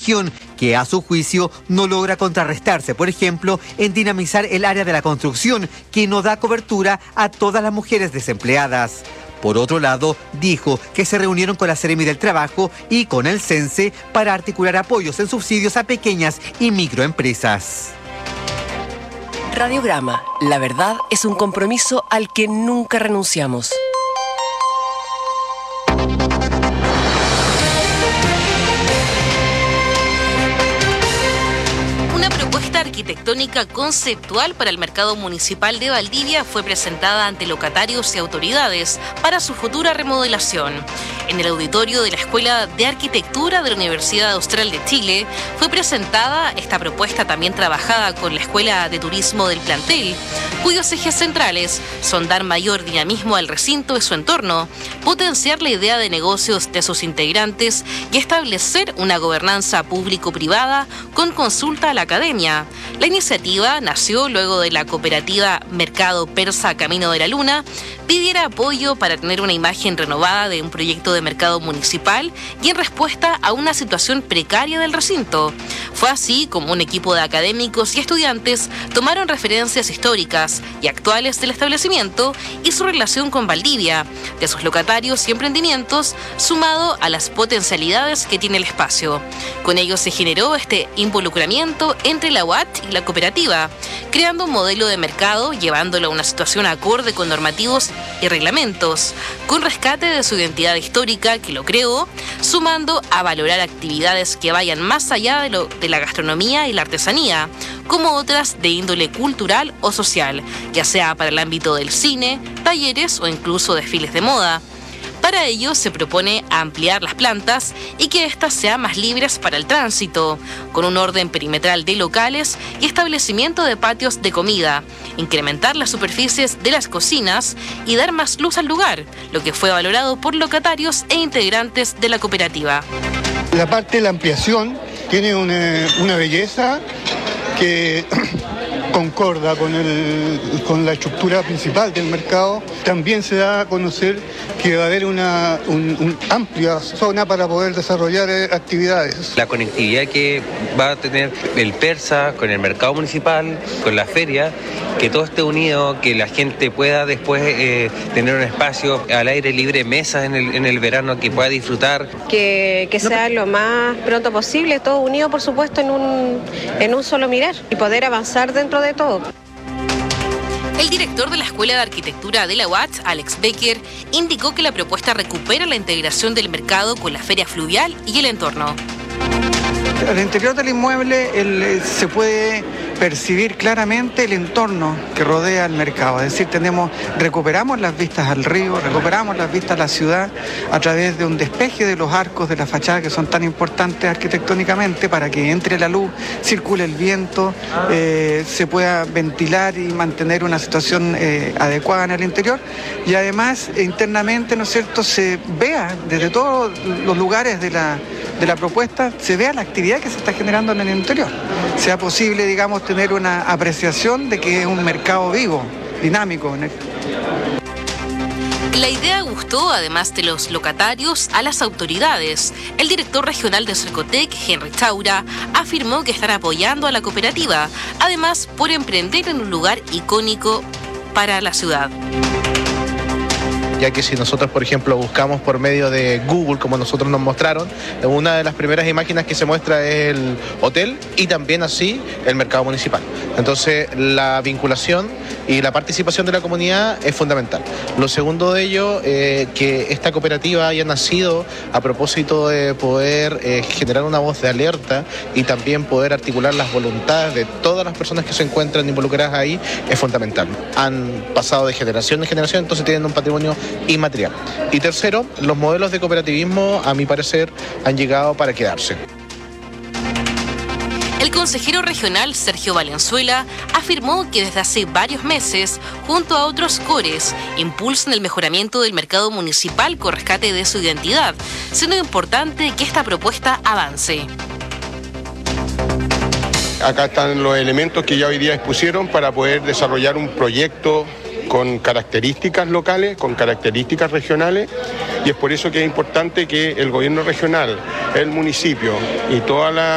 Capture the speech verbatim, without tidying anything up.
región, que a su juicio no logra contrarrestarse, por ejemplo, en dinamizar el área de la construcción, que no da cobertura a todas las mujeres desempleadas. Por otro lado, dijo que se reunieron con la Seremi del Trabajo y con el CENSE para articular apoyos en subsidios a pequeñas y microempresas. Radiograma, la verdad es un compromiso al que nunca renunciamos. Arquitectónica conceptual para el mercado municipal de Valdivia fue presentada ante locatarios y autoridades para su futura remodelación. En el auditorio de la Escuela de Arquitectura de la Universidad Austral de Chile fue presentada esta propuesta, también trabajada con la Escuela de Turismo del plantel, cuyos ejes centrales son dar mayor dinamismo al recinto y su entorno, potenciar la idea de negocios de sus integrantes y establecer una gobernanza público-privada con consulta a la academia. La iniciativa nació luego de la cooperativa Mercado Persa Camino de la Luna pidiera apoyo para tener una imagen renovada de un proyecto de mercado municipal y en respuesta a una situación precaria del recinto. Fue así como un equipo de académicos y estudiantes tomaron referencias históricas y actuales del establecimiento y su relación con Valdivia, de sus locatarios y emprendimientos, sumado a las potencialidades que tiene el espacio. Con ello se generó este involucramiento entre la U A T y la cooperativa, creando un modelo de mercado, llevándolo a una situación acorde con normativos y reglamentos, con rescate de su identidad histórica que lo creó, sumando a valorar actividades que vayan más allá de, lo, de la gastronomía y la artesanía, como otras de índole cultural o social, ya sea para el ámbito del cine, talleres o incluso desfiles de moda. Para ello se propone ampliar las plantas y que éstas sean más libres para el tránsito, con un orden perimetral de locales y establecimiento de patios de comida, incrementar las superficies de las cocinas y dar más luz al lugar, lo que fue valorado por locatarios e integrantes de la cooperativa. La parte de la ampliación tiene una, una belleza que concorda con, el, con la estructura principal del mercado. También se da a conocer que va a haber una un, un amplia zona para poder desarrollar eh, actividades. La conectividad que va a tener el Persa con el mercado municipal, con la feria, que todo esté unido, que la gente pueda después eh, tener un espacio al aire libre, mesas en el, en el verano que pueda disfrutar. Que, que sea lo más pronto posible, todo unido por supuesto en un, en un solo mirar y poder avanzar dentro de todo. El director de la Escuela de Arquitectura de la U A T, Alex Becker, indicó que la propuesta recupera la integración del mercado con la feria fluvial y el entorno. Al interior del inmueble el, se puede percibir claramente el entorno que rodea el mercado, es decir, tenemos, recuperamos las vistas al río, recuperamos las vistas a la ciudad a través de un despeje de los arcos de la fachada que son tan importantes arquitectónicamente para que entre la luz, circule el viento, eh, se pueda ventilar y mantener una situación eh, adecuada en el interior y además internamente, ¿no es cierto?, se vea desde todos los lugares de la, de la propuesta, se vea la actividad que se está generando en el interior, sea posible, digamos, tener una apreciación de que es un mercado vivo, dinámico. La idea gustó, además de los locatarios, a las autoridades. El director regional de Cercotec, Henry Chaura, afirmó que están apoyando a la cooperativa, además por emprender en un lugar icónico para la ciudad. Ya que si nosotros, por ejemplo, buscamos por medio de Google, como nosotros nos mostraron, una de las primeras imágenes que se muestra es el hotel y también así el mercado municipal. Entonces, la vinculación y la participación de la comunidad es fundamental. Lo segundo de ello, eh, que esta cooperativa haya nacido a propósito de poder eh, generar una voz de alerta y también poder articular las voluntades de todas las personas que se encuentran involucradas ahí, es fundamental. Han pasado de generación en generación, entonces tienen un patrimonio inmaterial. Y tercero, los modelos de cooperativismo, a mi parecer, han llegado para quedarse. El consejero regional Sergio Valenzuela afirmó que desde hace varios meses, junto a otros cores, impulsan el mejoramiento del mercado municipal con rescate de su identidad, siendo importante que esta propuesta avance. Acá están los elementos que ya hoy día expusieron para poder desarrollar un proyecto con características locales, con características regionales, y es por eso que es importante que el gobierno regional, el municipio y toda la